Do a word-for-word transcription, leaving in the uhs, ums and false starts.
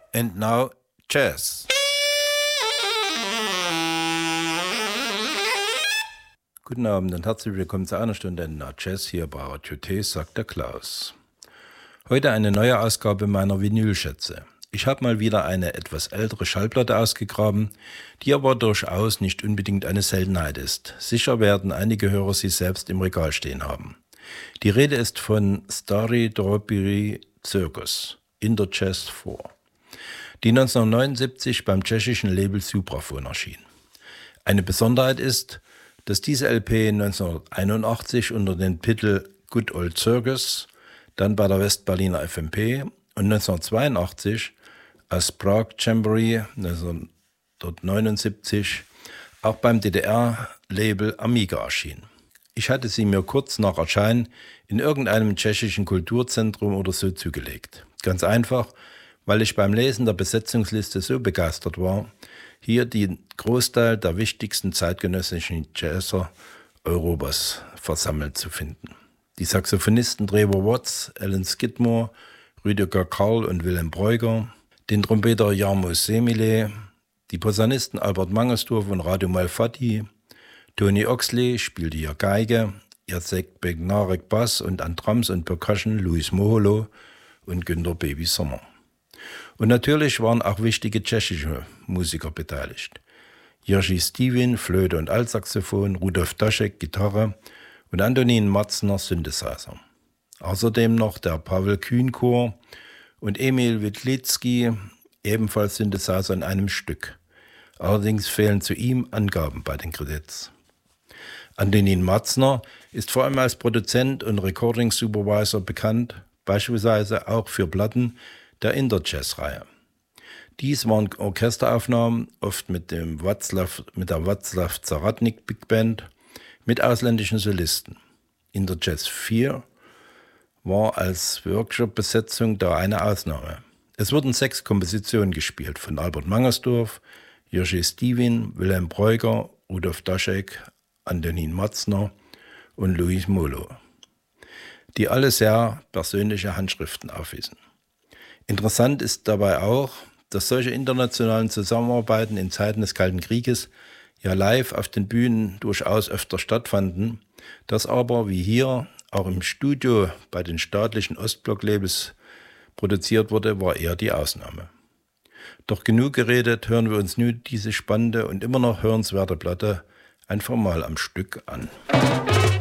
And now, Jazz. Guten Abend und herzlich willkommen zu einer Stunde Na Jazz hier bei Radio T, sagt der Klaus. Heute eine neue Ausgabe meiner Vinylschätze. Ich habe mal wieder eine etwas ältere Schallplatte ausgegraben, die aber durchaus nicht unbedingt eine Seltenheit ist. Sicher werden einige Hörer sie selbst im Regal stehen haben. Die Rede ist von Stary Dobry Circus in der Jazz vier, die neunzehnhundertneunundsiebzig beim tschechischen Label Supraphon erschien. Eine Besonderheit ist, dass diese L P neunzehnhunderteinundachtzig unter dem Titel Good Old Circus, dann bei der Westberliner F M P und neunzehnhundertzweiundachtzig als Prague Jamboree neunzehnhundertneunundsiebzig auch beim D D R-Label Amiga erschien. Ich hatte sie mir kurz nach Erscheinen in irgendeinem tschechischen Kulturzentrum oder so zugelegt. Ganz einfach, weil ich beim Lesen der Besetzungsliste so begeistert war, hier den Großteil der wichtigsten zeitgenössischen Jazzer Europas versammelt zu finden. Die Saxophonisten Trevor Watts, Alan Skidmore, Rüdiger Karl und Wilhelm Breuger, den Trompeter Jarmo Semile, die Posaunisten Albert Mangelsdorf und Radu Malfatti, Tony Oxley spielte hier Geige, Jacek Bednarek Bass und an Drums und Percussion Luis Moholo und Günter Baby Sommer. Und natürlich waren auch wichtige tschechische Musiker beteiligt. Jiří Stevin, Flöte und Altsaxophon, Rudolf Daschek, Gitarre und Antonín Matzner, Synthesizer. Außerdem noch der Pavel Kühn Chor und Emil Witlicki, ebenfalls Synthesizer in einem Stück. Allerdings fehlen zu ihm Angaben bei den Credits. Antonín Matzner ist vor allem als Produzent und Recording Supervisor bekannt, beispielsweise auch für Platten der Interjazz-Reihe. Dies waren Orchesteraufnahmen, oft mit, dem Václav, mit der Václav Zaratnik Big Band, mit ausländischen Solisten. Interjazz vier war als Workshop-Besetzung da eine Ausnahme. Es wurden sechs Kompositionen gespielt von Albert Mangelsdorf, Jiří Stevin, Wilhelm Breuger, Rudolf Daschek, Antonín Matzner und Luis Moholo, die alle sehr persönliche Handschriften aufwiesen. Interessant ist dabei auch, dass solche internationalen Zusammenarbeiten in Zeiten des Kalten Krieges ja live auf den Bühnen durchaus öfter stattfanden, dass aber, wie hier, auch im Studio bei den staatlichen Ostblock-Labels produziert wurde, war eher die Ausnahme. Doch genug geredet, hören wir uns nun diese spannende und immer noch hörenswerte Platte einfach mal am Stück an.